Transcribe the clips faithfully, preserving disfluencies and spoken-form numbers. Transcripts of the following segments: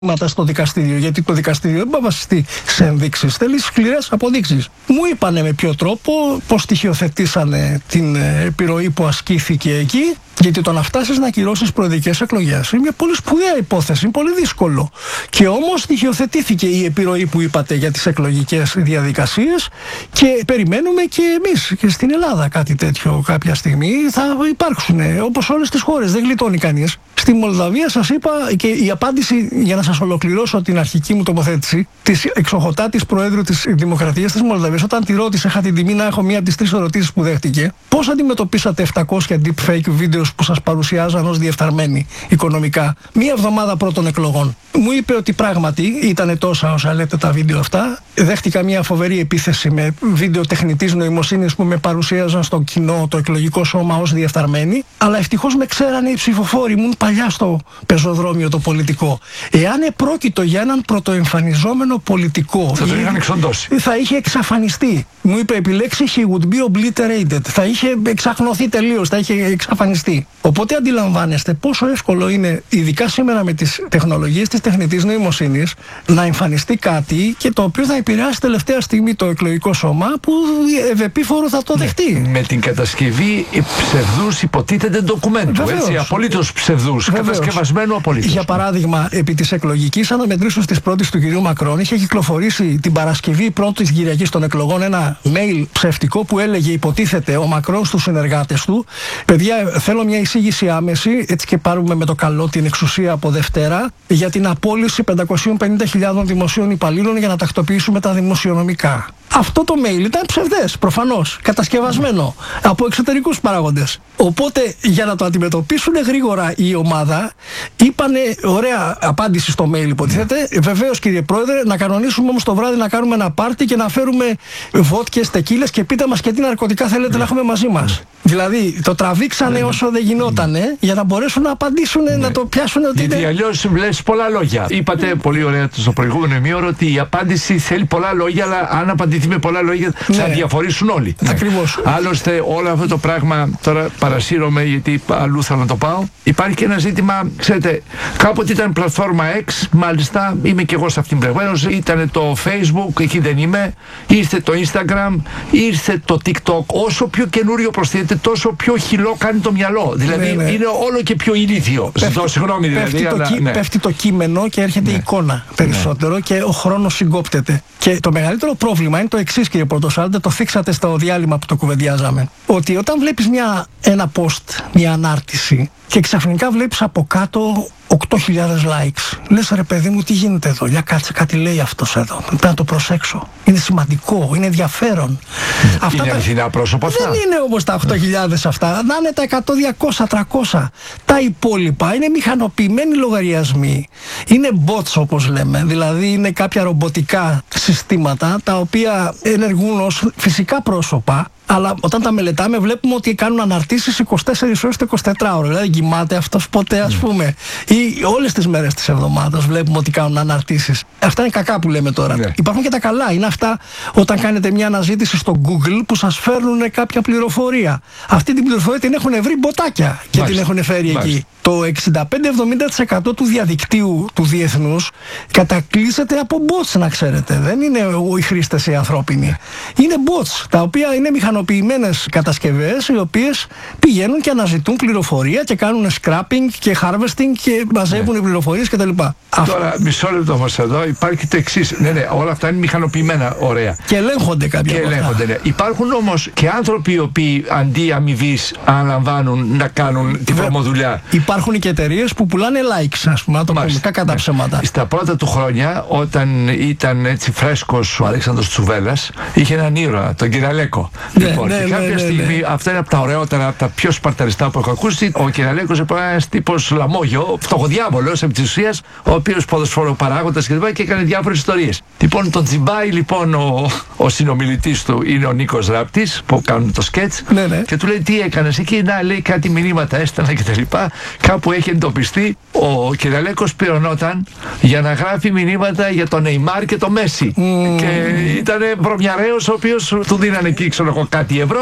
στο δικαστήριο, γιατί το δικαστήριο δεν μπορεί να βασιστεί σε ενδείξεις, θέλει σκληρές αποδείξεις. Μου είπανε με ποιο τρόπο, πώς στοιχειοθετήσανε την επιρροή που ασκήθηκε εκεί, γιατί το να φτάσεις να ακυρώσεις προεδρικές εκλογές είναι μια πολύ σπουδαία υπόθεση, είναι πολύ δύσκολο. Και όμως στοιχειοθετήθηκε η επιρροή που είπατε για τις εκλογικές διαδικασίες και περιμένουμε και εμείς και στην Ελλάδα κάτι τέτοιο κάποια στιγμή θα υπάρξουν, όπως όλες τις χώρες, δεν γλιτώνει κανείς. Στη Μολδαβία σας είπα, και η απάντηση, για να σας ολοκληρώσω την αρχική μου τοποθέτηση, της εξοχωτάτης Προέδρου της Δημοκρατίας της Μολδαβίας, όταν τη ρώτησε, είχα την τιμή να έχω μία από τις τρεις ερωτήσεις που δέχτηκε, πώς αντιμετωπίσατε επτακόσια deepfake βίντεο που σας παρουσιάζαν ως διεφθαρμένοι οικονομικά, μία εβδομάδα πρώτων εκλογών? Μου είπε ότι πράγματι ήταν τόσα όσα λέτε τα βίντεο αυτά. Δέχτηκα μια φοβερή επίθεση με βίντεο τεχνητής νοημοσύνης που με παρουσίαζαν στο κοινό, το εκλογικό σώμα, ως διεφθαρμένοι. Αλλά ευτυχώς με ξέρανε οι ψηφοφόροι μου παλιά στο πεζοδρόμιο το πολιτικό. Εάν επρόκειτο για έναν πρωτοεμφανιζόμενο πολιτικό, θα τον είχαν εξοντώσει. Θα είχε εξαφανιστεί. Μου είπε επιλέξει he would be obliterated. Θα είχε εξαχνωθεί τελείως, θα είχε εξαφανιστεί. Οπότε αντιλαμβάνεστε πόσο εύκολο είναι, ειδικά σήμερα με τις τεχνολογίες της τεχνητής νοημοσύνης, να εμφανιστεί κάτι και το οποίο θα επηρεάσει τελευταία στιγμή το εκλογικό σώμα που ευεπίφορο θα το δεχτεί. Ναι, με την κατασκευή ψευδούς υποτίθεται ντοκουμέντου. Έτσι, απολύτως ψευδούς. Κατασκευασμένου απολύτως. Για παράδειγμα, επί της εκλογικής αναμετρήσεως της πρώτης του κυρίου Μακρόν, είχε κυκλοφορήσει την Παρασκευή πρώτης Κυριακής των εκλογών ένα mail ψευτικό που έλεγε, υποτίθεται, ο Μακρόν στους συνεργάτες του: παιδιά, θέλω μια εισήγηση άμεση, έτσι και πάρουμε με το καλό την εξουσία από Δευτέρα, για την απόλυση πεντακόσιες πενήντα χιλιάδων δημοσίων υπαλλήλων για να τακτοποιήσουμε τα δημοσιονομικά. Αυτό το mail ήταν ψευδές, προφανώς, κατασκευασμένο από εξωτερικούς παράγοντες. Οπότε, για να το αντιμετωπίσουν γρήγορα η ομάδα, είπανε, ωραία απάντηση στο mail υποτίθεται, βεβαίως κύριε Πρόεδρε, να κανονίσουμε όμως το βράδυ να κάνουμε ένα πάρτι και να φέρουμε βότκες, τεκίλες και πείτε μας και τι ναρκωτικά θέλετε να έχουμε μαζί μας. Δηλαδή, το τραβήξανε ναι, όσο δεν γινότανε ναι. για να μπορέσουν να απαντήσουν, ναι. να το πιάσουν ότι. Γιατί είναι... αλλιώς λες πολλά λόγια. Είπατε ναι. πολύ ωραία στο προηγούμενο ημίωρο ότι η απάντηση θέλει πολλά λόγια, αλλά αν απαντηθεί με πολλά λόγια ναι. θα διαφορήσουν όλοι. Ακριβώς. Ναι. Άλλωστε, όλο αυτό το πράγμα, τώρα παρασύρωμαι γιατί αλλού θα να το πάω. Υπάρχει και ένα ζήτημα, ξέρετε, κάποτε ήταν πλατφόρμα X, μάλιστα είμαι και εγώ σε αυτήν προηγουμένως, ήταν το Facebook, εκεί δεν είμαι, ήρθε το Instagram, ήρθε το TikTok. Όσο πιο καινούριο προσθέτει, τόσο πιο χυλό κάνει το μυαλό. Δηλαδή ναι, ναι. είναι όλο και πιο ηλίθιο. Ζητώ συγγνώμη δηλαδή. Πέφτει, αλλά, το, ναι. πέφτει το κείμενο και έρχεται ναι. η εικόνα περισσότερο ναι. και ο χρόνος συγκόπτεται. Και το μεγαλύτερο πρόβλημα είναι το εξής, κύριε Πορτοσάλτε, το θίξατε στο διάλειμμα που το κουβεντιάζαμε. Ότι όταν βλέπεις μια, ένα post, μια ανάρτηση και ξαφνικά βλέπεις από κάτω οκτώ χιλιάδες likes. Λες, ρε παιδί μου, τι γίνεται εδώ? Για κάτσε, κάτι λέει αυτός εδώ. Πρέπει να το προσέξω. Είναι σημαντικό, είναι ενδιαφέρον. Mm. Αυτά είναι αληθινά πρόσωπα αυτά. Δεν είναι όμως τα οκτώ χιλιάδες αυτά. Να είναι τα εκατό, διακόσια, τριακόσια. Τα υπόλοιπα είναι μηχανοποιημένοι λογαριασμοί. Είναι bots, όπως λέμε. Δηλαδή είναι κάποια ρομποτικά συστήματα τα οποία ενεργούν ως φυσικά πρόσωπα. Αλλά όταν τα μελετάμε βλέπουμε ότι κάνουν αναρτήσεις είκοσι τέσσερις ώρες το εικοσιτετράωρο. Δηλαδή κοιμάται αυτός ποτέ, ας πούμε. Ή όλες τις μέρες της εβδομάδας βλέπουμε ότι κάνουν αναρτήσεις. Αυτά είναι κακά που λέμε τώρα. Yeah. Υπάρχουν και τα καλά. Είναι αυτά όταν κάνετε μια αναζήτηση στο Google που σας φέρνουν κάποια πληροφορία. Αυτή την πληροφορία την έχουν βρει μποτάκια και Μάλιστα. την έχουν φέρει Μάλιστα. εκεί. Το εξήντα πέντε με εβδομήντα τοις εκατό του διαδικτύου του διεθνούς κατακλείζεται από bots, να ξέρετε. Δεν είναι οι χρήστες οι ανθρώπινοι. Είναι bots, τα οποία είναι μηχανοποιημένες κατασκευές, οι οποίες πηγαίνουν και αναζητούν πληροφορία και κάνουν scrapping και harvesting και μαζεύουν ναι. πληροφορίες κτλ. Τώρα, μισό λεπτό όμως εδώ υπάρχει το εξής. Ναι, ναι, όλα αυτά είναι μηχανοποιημένα, ωραία. Και ελέγχονται κάποια και ελέγχονται, ναι. Υπάρχουν όμως και άνθρωποι οι οποίοι αντί αμοιβής αναλαμβάνουν να κάνουν τη βρωμοδουλειά. Υπάρχουν και εταιρείες που πουλάνε likes, ας πούμε, να το πούμε, κακά τα ψέματα. Στα πρώτα του χρόνια, όταν ήταν έτσι φρέσκος ο Αλέξανδρος Τσουβέλλας, είχε έναν ήρωα, τον Κυραλέκο. Ναι, λοιπόν, ναι, και κάποια ναι, ναι, στιγμή, ναι. αυτά είναι από τα ωραιότερα, από τα πιο σπαρταριστά που έχω ακούσει. Ο Κυραλέκος είναι ένας τύπος λαμόγιο, φτωχοδιάβολος επί της ουσίας, ο οποίος ποδοσφαιροπαράγοντας και, και έκανε διάφορες ιστορίες. Λοιπόν, τον τσιμπάει λοιπόν ο, ο συνομιλητής του, είναι ο Νίκος Ράπτης, που κάνουν το σκέτς, ναι, ναι. και του λέει τι έκανες εκεί, να λέει κάτι μηνύματα έστελνα κτλ. Κάπου έχει εντοπιστεί ο Κυραλέκος πληρωνόταν για να γράφει μηνύματα για τον Νεϊμάρ και τον Μέση. Mm. Και ήταν βρωμιαρέος ο οποίος του δίνανε εκεί, ξέρω εγώ, κάτι ευρώ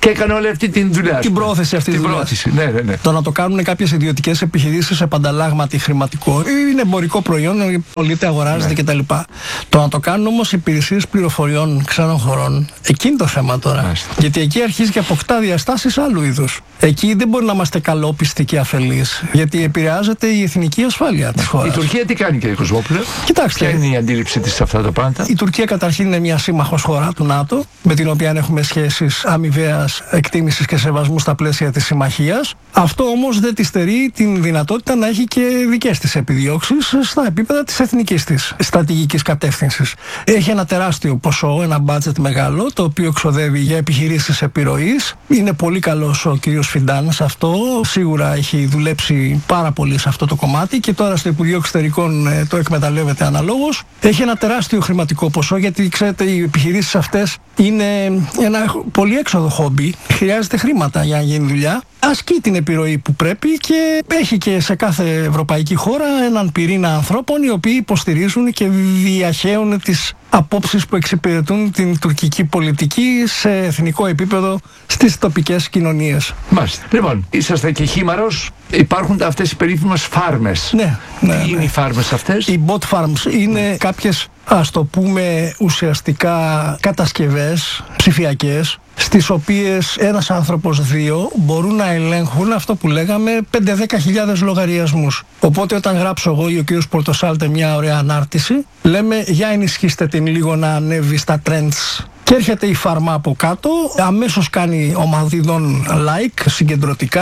και έκανε όλη αυτή την δουλειά. Την πρόθεση αυτή τη δουλειά. Ναι, ναι, ναι. Το να το κάνουν κάποιες ιδιωτικές επιχειρήσεις σε πανταλλάγματι χρηματικό είναι εμπορικό προϊόν, πωλείται, αγοράζεται ναι. κτλ. Το να το κάνουν όμως υπηρεσίες πληροφοριών ξένων χωρών, εκεί είναι το θέμα τώρα. Μάλιστα. Γιατί εκεί αρχίζει και αποκτά διαστάσεις άλλου είδους. Εκεί δεν μπορεί να είμαστε καλόπιστοι και αφελείς, γιατί επηρεάζεται η εθνική ασφάλεια της χώρας. Η Τουρκία τι κάνει, κύριε Κοσμόπουλε? Κοιτάξτε. Ποια είναι η αντίληψη της σε αυτά τα πράγματα? Η Τουρκία καταρχήν είναι μια σύμμαχος χώρα του ΝΑΤΟ, με την οποία έχουμε σχέσεις αμοιβαίας εκτίμησης και σεβασμού στα πλαίσια της συμμαχίας. Αυτό όμως δεν της στερεί την δυνατότητα να έχει και δικές της επιδιώξεις στα επίπεδα της εθνικής της στρατηγικής κατεύθυνσης. Έχει ένα τεράστιο ποσό, ένα μπάτζετ μεγάλο, το οποίο εξοδεύει για επιχειρήσεις επιρροής. Είναι πολύ καλός ο κύριος Φιντάν σε αυτό. Σίγουρα έχει δουλέψει πάρα πολύ σε αυτό το κομμάτι και τώρα στο Υπουργείο Εξωτερικών ε, το εκμεταλλεύεται αναλόγως. Έχει ένα τεράστιο χρηματικό ποσό, γιατί ξέρετε, οι επιχειρήσεις αυτές είναι ένα πολύ έξοδο χόμπι. Χρειάζεται χρήματα για να γίνει δουλειά. Ασκεί την επιρροή που πρέπει και έχει και σε κάθε ευρωπαϊκή χώρα έναν πυρήνα ανθρώπων οι οποίοι υποστηρίζουν και διαχέουν τις απόψεις που εξυπηρετούν την τουρκική πολιτική σε εθνικό επίπεδο στις τοπικές κοινωνίες. Μάλιστα. Λοιπόν, είσαστε και χήμαρος. Υπάρχουν αυτές οι περίφημες φάρμες. Ναι, ναι. Τι είναι ναι. οι φάρμες αυτές? Οι bot farms είναι ναι. κάποιες, ας το πούμε, ουσιαστικά κατασκευές ψηφιακές, στις οποίες ένας άνθρωπος δύο μπορούν να ελέγχουν αυτό που λέγαμε πέντε με δέκα χιλιάδες λογαριασμούς. Οπότε όταν γράψω εγώ ή ο κύριος Πορτοσάλτε μια ωραία ανάρτηση, λέμε για ενισχύστε την λίγο να ανέβει στα trends. Και έρχεται η φάρμα από κάτω, αμέσως κάνει ομαδίδων like, συγκεντρωτικά,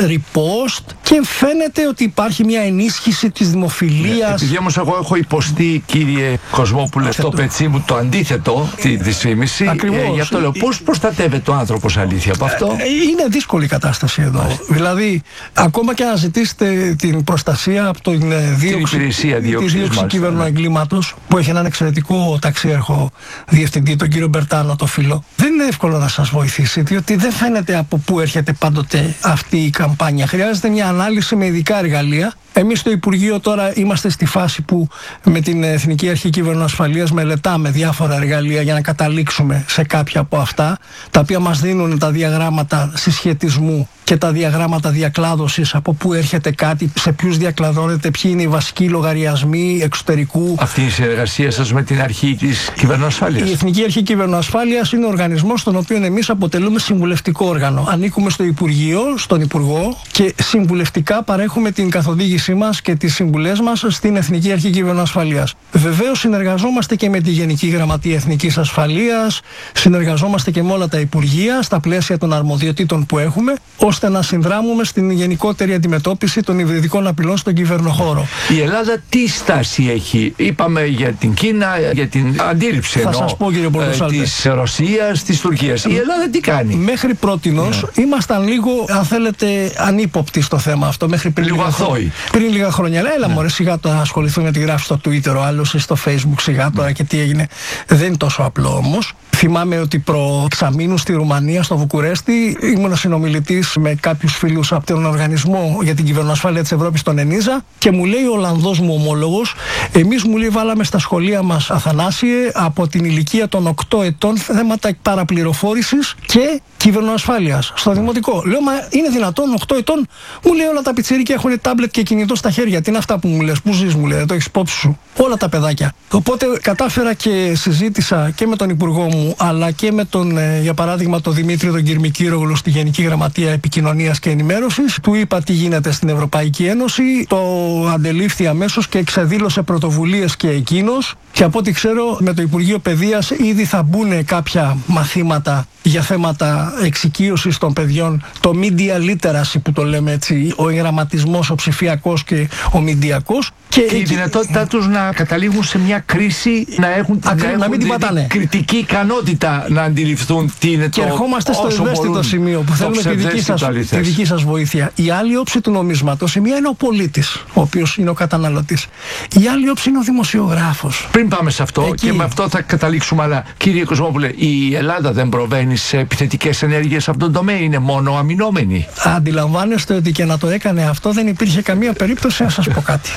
repost και φαίνεται ότι υπάρχει μια ενίσχυση της δημοφιλίας. Επειδή όμως εγώ έχω υποστεί, κύριε Κοσμόπουλε, στο πετσί μου το αντίθετο, τη δυσφήμιση, ε, γι' αυτό λέω, πώς προστατεύεται ο άνθρωπος αλήθεια από αυτό? Είναι δύσκολη η κατάσταση εδώ. Ά. Δηλαδή, ακόμα και να ζητήσετε την προστασία από την δίωξη κυβερνοεγκλήματος, που έχει έναν εξαιρετικό ταξίαρχο διευθυντή, τον κύριο Μπερτάνο, το φίλο, δεν είναι εύκολο να σας βοηθήσει, διότι δεν φαίνεται από πού έρχεται πάντοτε αυτή η καμπάνια. Χρειάζεται μια ανάλυση με ειδικά εργαλεία. Εμείς στο Υπουργείο τώρα είμαστε στη φάση που με την Εθνική Αρχή Κυβερνοασφαλείας μελετάμε διάφορα εργαλεία για να καταλήξουμε σε κάποια από αυτά, τα οποία μας δίνουν τα διαγράμματα συσχετισμού και τα διαγράμματα διακλάδωσης, από πού έρχεται κάτι, σε ποιους διακλαδώνεται, ποιοι είναι οι βασικοί λογαριασμοί εξωτερικού. Αυτή η συνεργασία σας με την Αρχή της Κυβερνοασφάλειας? Η Εθνική Αρχή Κυβερνοασφάλειας είναι ο οργανισμός στον οποίο εμείς αποτελούμε συμβουλευτικό όργανο. Ανήκουμε στο Υπουργείο, στον Υπουργό, και συμβουλευτικά παρέχουμε την καθοδήγησή μας και τις συμβουλές μας στην Εθνική Αρχή Κυβερνοασφαλείας. Βεβαίως συνεργαζόμαστε και με τη Γενική Γραμματεία Εθνικής Ασφαλείας, συνεργαζόμαστε και με όλα τα Υπουργεία στα πλαίσια των αρμοδιοτήτων που έχουμε, ώστε να συνδράμουμε στην γενικότερη αντιμετώπιση των υβριδικών απειλών στον κυβερνοχώρο. Η Ελλάδα τι στάση έχει? Είπαμε για την Κίνα, για την αντίληψη Θα σας πω, κύριε Πορτοσάλτε, της Ρωσίας, της Τουρκίας. Η Ελλάδα τι κάνει? Μέχρι πρότινος ναι. ήμασταν λίγο, αν θέλετε, ανύποπτοι στο θέμα αυτό. Μέχρι πριν λίγο αθώοι. Πριν λίγα χρόνια. Έλα ναι. μωρέ, σιγά τώρα να ασχοληθούν με τη γράφη στο Twitter, ο άλλος στο Facebook, σιγά τώρα ναι. και τι έγινε. Δεν είναι τόσο απλό όμως. Θυμάμαι ότι προ εξαμήνου στη Ρουμανία, στο Βουκουρέστι, ήμουν συνομιλητής με κάποιους φίλους από τον Οργανισμό για την Κυβερνοασφάλεια της Ευρώπης, τον ΕΝΙΖΑ, και μου λέει ο Ολλανδός μου ομόλογος, εμείς, μου λέει, βάλαμε στα σχολεία μας, Αθανάσιε, από την ηλικία των οκτώ ετών θέματα παραπληροφόρησης και κυβερνοασφάλειας στο δημοτικό. Λέω, μα είναι δυνατόν οκτώ ετών? Μου λέει, όλα τα πιτσίρικα έχουν τάμπλετ και κινητό στα χέρια. Τι είναι αυτά που μου λες? Πού ζεις? Μου λέει, το έχεις υπόψη σου? Όλα τα παιδάκια. Οπότε κατάφερα και συζήτησα και με τον Υπουργό μου, αλλά και με τον, για παράδειγμα, τον Δημήτρη τον Κυρμικύρογλου στη Γενική Γραμματεία Επικοινωνίας και Ενημέρωσης. Του είπα τι γίνεται στην Ευρωπαϊκή Ένωση, το αντελήφθη αμέσως και εξεδήλωσε πρωτοβουλίες και εκείνος. Και από ό,τι ξέρω, με το Υπουργείο Παιδείας ήδη θα μπουν κάποια μαθήματα για θέματα εξοικείωσης των παιδιών, το media literacy που το λέμε έτσι, ο εγγραμματισμός, ο ψηφιακός και ο μηντιακός. Και, και η δυνατότητά τους να καταλήγουν σε μια κρίση, να έχουν, Ακρι, να να μην την πατάνε. Κριτική ικανότητα να αντιληφθούν τι είναι και το. Και ερχόμαστε στο ευαίσθητο σημείο που θέλουμε τη δική, σας, τη δική σας βοήθεια. Η άλλη όψη του νομίσματος, η μία είναι ο πολίτης, ο οποίος είναι ο καταναλωτής. Η άλλη όψη είναι ο δημοσιογράφος. Πριν πάμε σε αυτό, εκεί. Και με αυτό θα καταλήξουμε, αλλά κύριε Κοσμόπουλε, η Ελλάδα δεν προβαίνει σε επιθετικές ενέργειες σε αυτόν τον τομέα, είναι μόνο αμυνόμενη? Αντιλαμβάνεστε ότι και να το έκανε αυτό δεν υπήρχε καμία περίπτωση να σας πω κάτι. Οπότε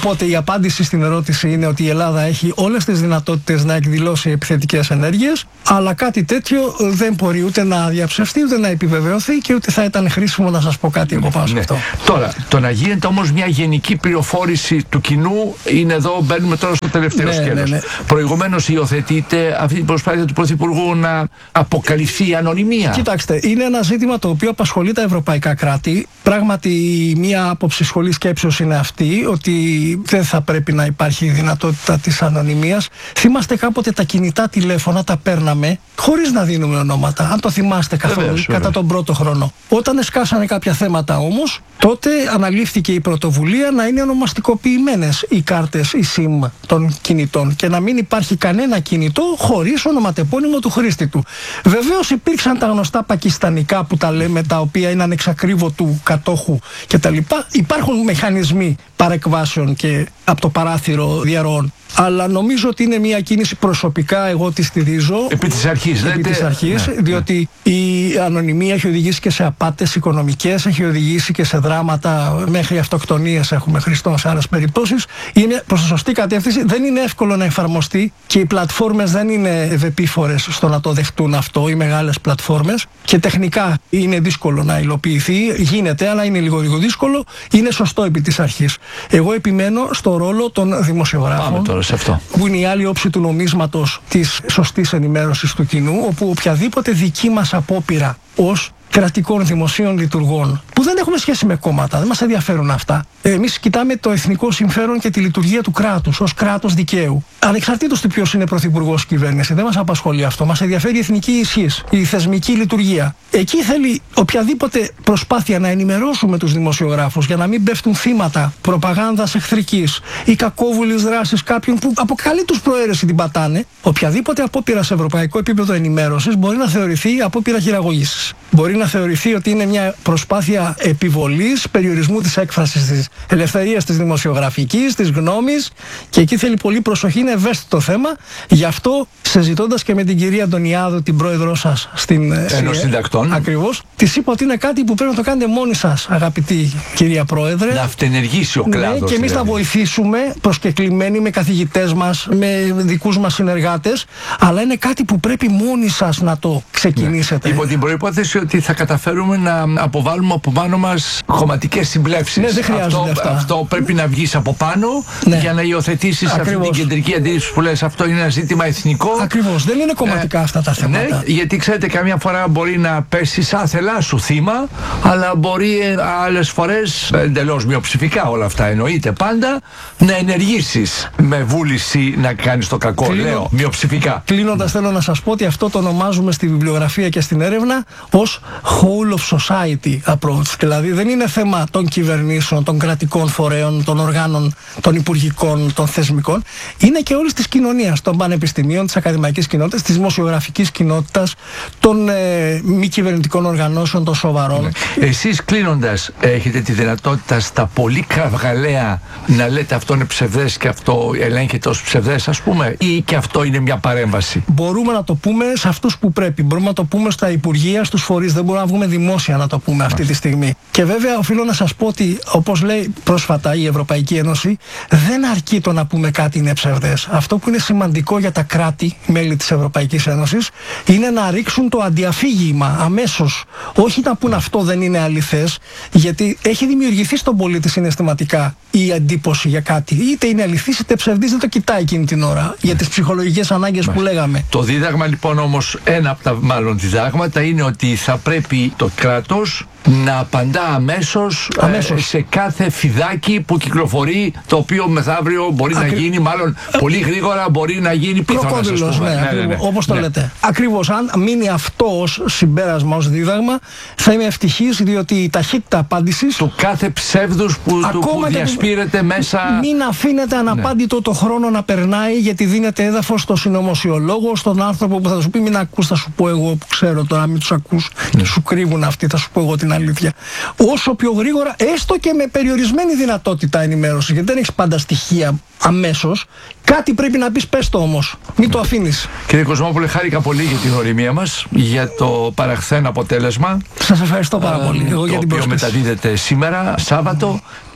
Οπότε η απάντηση στην ερώτηση είναι ότι η Ελλάδα έχει όλες τις δυνατότητες να εκδηλώσει επιθετικές ενέργειες, αλλά κάτι τέτοιο δεν μπορεί ούτε να διαψευστεί, ούτε να επιβεβαιωθεί και ούτε θα ήταν χρήσιμο να σας πω κάτι από πάνω σε αυτό. Τώρα, το να γίνεται όμως μια γενική πληροφόρηση του κοινού είναι εδώ, μπαίνουμε τώρα στο τελευταίο ναι, σκέλος. ναι, ναι. Προηγουμένως υιοθετείται αυτή την προσπάθεια του Πρωθυπουργού να αποκαλυφθεί η ανωνυμία. Κοιτάξτε, είναι ένα ζήτημα το οποίο απασχολεί τα ευρωπαϊκά κράτη. Πράγματι, μία άποψη σχολής σκέψεως είναι αυτή, ότι δεν θα πρέπει να υπάρχει η δυνατότητα της ανωνυμίας. Θυμάστε κάποτε τα κινητά τηλέφωνα τα παίρναμε χωρίς να δίνουμε ονόματα. Αν το θυμάστε καθόλου, βεβαίως, κατά βεβαίως. τον πρώτο χρόνο. Όταν εσκάσανε κάποια θέματα όμως, τότε αναλήφθηκε η πρωτοβουλία να είναι ονομαστικοποιημένες οι κάρτες, η SIM των κινητών και να μην υπάρχει κανένα κινητό χωρίς ονοματεπώνυμο του χρήστη του. Βεβαίως υπήρξαν τα γνωστά πακιστανικά που τα λέμε, τα οποία είναι ανεξακρίβωτου κατόχου κτλ. Υπάρχουν μηχανισμοί παρεκβάσεων και από το παράθυρο διαρροών. Αλλά νομίζω ότι είναι μια κίνηση προσωπικά, εγώ τη στηρίζω. Επί της αρχής, Επί λέτε. της αρχής, Ναι, διότι η ανωνυμία έχει οδηγήσει και σε απάτες οικονομικές, έχει οδηγήσει και σε δράματα, μέχρι αυτοκτονίες έχουμε χρηστό σε άλλες περιπτώσεις. Είναι προς τη σωστή κατεύθυνση, δεν είναι εύκολο να εφαρμοστεί και οι πλατφόρμες δεν είναι ευεπίφορες στο να το δεχτούν αυτό, οι μεγάλες πλατφόρμες, και τεχνικά είναι δύσκολο να υλοποιηθεί, γίνεται, αλλά είναι λίγο λίγο δύσκολο, είναι σωστό επί της αρχής. Εγώ επιμένω στο ρόλο των δημοσιογράφων. Πάμε τώρα σε αυτό. Που είναι η άλλη όψη του νομίσματος της σωστής ενημέρωσης του κοινού, όπου οποιαδήποτε δική μας απόπειρα ως κρατικών δημοσίων λειτουργών, που δεν έχουμε σχέση με κόμματα, δεν μας ενδιαφέρουν αυτά. Εμείς κοιτάμε το εθνικό συμφέρον και τη λειτουργία του κράτους ως κράτος δικαίου. Ανεξαρτήτως του ποιος είναι πρωθυπουργός κυβέρνηση, δεν μας απασχολεί αυτό. Μας ενδιαφέρει η εθνική ισχύς, η θεσμική λειτουργία. Εκεί θέλει οποιαδήποτε προσπάθεια να ενημερώσουμε τους δημοσιογράφους για να μην πέφτουν θύματα προπαγάνδας εχθρικής ή κακόβουλης δράσης κάποιων που από καλή τους προαίρεση την πατάνε. Οποιαδήποτε απόπειρα σε ευρωπαϊκό επίπεδο ενημέρωσης μπορεί να θεωρηθεί απόπειρα χειραγωγήσης. Μπορεί να θεωρηθεί ότι είναι μια προσπάθεια επιβολής, περιορισμού της έκφρασης της ελευθερίας της δημοσιογραφικής, της γνώμης, και εκεί θέλει πολύ προσοχή, είναι ευαίσθητο θέμα. Γι' αυτό, συζητώντας και με την κυρία Αντωνιάδου, την πρόεδρό σας στην Ένωση Συντακτών, ακριβώς, της είπα ότι είναι κάτι που πρέπει να το κάνετε μόνοι σας, αγαπητή κυρία Πρόεδρε. να αυτενεργήσει ο Ναι, κλάδος. και εμείς θα δηλαδή. βοηθήσουμε προσκεκλημένοι με καθηγητές μας, με δικούς μας συνεργάτες, αλλά είναι κάτι που πρέπει μόνοι σας να το ξεκινήσετε. Υπό την προϋπόθεση ότι θα καταφέρουμε να αποβάλουμε από πάνω μας χωματικές συμπλεύσεις. Ναι, δεν χρειάζονται αυτό, αυτά. αυτό πρέπει να βγεις από πάνω, Ναι. για να υιοθετήσεις αυτή Ακριβώς. την κεντρική αντίληψη που λες. Αυτό είναι ένα ζήτημα εθνικό. Ακριβώς, δεν είναι κομματικά αυτά τα θέματα. Ναι, γιατί ξέρετε, καμιά φορά μπορεί να πέσεις άθελά σου θύμα, αλλά μπορεί ε, άλλες φορές, εντελώς μειοψηφικά όλα αυτά εννοείται πάντα, να ενεργήσεις με βούληση να κάνεις το κακό. Κλείνω. Λέω, μειοψηφικά. Κλείνοντας, θέλω να σας πω ότι αυτό το ονομάζουμε στη βιβλιογραφία και στην έρευνα ως whole of society approach. Δηλαδή δεν είναι θέμα των κυβερνήσεων, των κρατικών φορέων, των οργάνων, των υπουργικών, των θεσμικών. Είναι και όλης της κοινωνίας, των πανεπιστημίων, της ακαδημαϊκής κοινότητας, της δημοσιογραφικής κοινότητας, των ε, μη κυβερνητικών οργανώσεων, των σοβαρών. Ναι. Εσείς κλείνοντας, έχετε τη δυνατότητα στα πολύ κραυγαλαία να λέτε αυτό είναι ψευδές και αυτό ελέγχεται ως ψευδές, ας πούμε, ή και αυτό είναι μια παρέμβαση? Μπορούμε να το πούμε σε αυτούς που πρέπει. Μπορούμε να το πούμε στα υπουργεία, στους φορείς. Δεν μπορούμε να βγούμε δημόσια να το πούμε αυτή τη στιγμή. Και βέβαια, οφείλω να σας πω ότι, όπως λέει πρόσφατα η Ευρωπαϊκή Ένωση, δεν αρκεί το να πούμε κάτι είναι ψευδές. Αυτό που είναι σημαντικό για τα κράτη, μέλη της Ευρωπαϊκής Ένωσης, είναι να ρίξουν το αντιαφήγημα αμέσως. Όχι να πούν αυτό δεν είναι αληθές, γιατί έχει δημιουργηθεί στον πολίτη συναισθηματικά η εντύπωση για κάτι. Είτε είναι αληθής είτε ψευδής, δεν το κοιτάει εκείνη την ώρα. Για τις ψυχολογικές ανάγκες που λέγαμε. Το δίδαγμα λοιπόν όμως, ένα από τα μάλλον διδάγματα, είναι ότι θα πρέπει το κράτος να απαντά αμέσως, αμέσως. Ε, σε κάθε φιδάκι που κυκλοφορεί, το οποίο μεθαύριο μπορεί Ακρι... να γίνει, μάλλον πολύ γρήγορα μπορεί να γίνει πίθωνας, ας Κροκόδιλος, πούμε. ναι, ναι, ναι, ναι. όπως το ναι. λέτε. Ακριβώς, αν μείνει αυτό ως συμπέρασμα, ως δίδαγμα, θα είμαι ευτυχής, διότι η ταχύτητα απάντησης του κάθε ψεύδους που, του, που διασπείρεται του... μέσα. Μην αφήνετε αναπάντητο ναι. το χρόνο να περνάει, γιατί δίνεται έδαφος στο συνωμοσιολόγο, στον άνθρωπο που θα σου πει μην ακούς, θα σου πω εγώ που ξέρω τώρα, μην τους ακούς ναι. και σου κρύβουν αυτοί, θα σου πω εγώ την αλήθεια. Όσο πιο γρήγορα, έστω και με περιορισμένη δυνατότητα ενημέρωση, γιατί δεν έχεις πάντα στοιχεία αμέσως, κάτι πρέπει να πεις, πες το όμως, μην το αφήνεις. Κύριε Κοσμόπουλε, χάρηκα πολύ για την οριμία μας, για το παραχθέν αποτέλεσμα. Σας ευχαριστώ πάρα πολύ. Ε, εγώ το για την οποίο πρόσκληση. μεταδίδεται σήμερα, Σάββατο,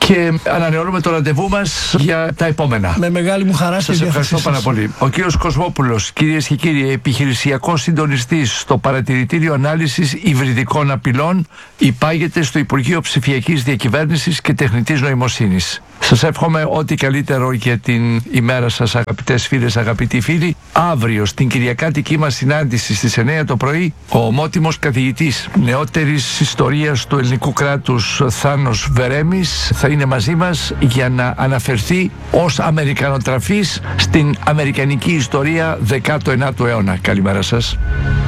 και ανανεώνουμε το ραντεβού μας για τα επόμενα. Με μεγάλη μου χαρά. Σας ευχαριστώ πάρα πολύ. Ο κύριος Κοσμόπουλος, κυρίες και κύριοι, επιχειρησιακός συντονιστής στο Παρατηρητήριο Ανάλυσης Υβριδικών Απειλών, υπάγεται στο Υπουργείο Ψηφιακής Διακυβέρνησης και Τεχνητής Νοημοσύνης. Σας εύχομαι ό,τι καλύτερο για την ημέρα σας, αγαπητές φίλες, αγαπητοί φίλοι. Αύριο στην κυριακάτικη μας συνάντηση στις εννιά το πρωί, ο ομότιμος καθηγητής νεότερης ιστορίας του ελληνικού κράτους Θάνος Βερέμης θα είναι μαζί μας για να αναφερθεί ως Αμερικανοτραφής στην αμερικανική ιστορία δέκατου ενάτου αιώνα. Καλημέρα σας.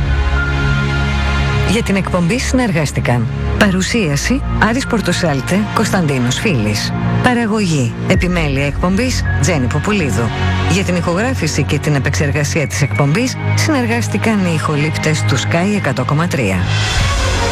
Για την εκπομπή συνεργάστηκαν παρουσίαση Άρης Πορτοσάλτε, Κωνσταντίνος Φίλης. Παραγωγή επιμέλεια εκπομπής Τζέννη Ποπουλίδου. Για την ηχογράφηση και την επεξεργασία της εκπομπής συνεργάστηκαν οι ηχολήπτες του Sky εκατό κόμμα τρία.